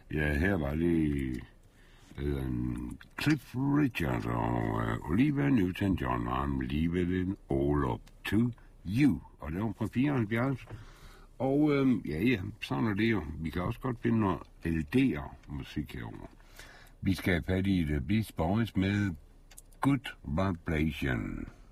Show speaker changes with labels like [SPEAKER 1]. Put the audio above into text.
[SPEAKER 1] Ja, her var det Cliff Richard og Olivia Newton-John, I'm leaving it all up to you. Og det var fra 74. Og ja, sådan er det jo. Vi kan også godt finde noget LD'er musik herovre. Vi skal have fat i The Beast Boys med Good Vibration.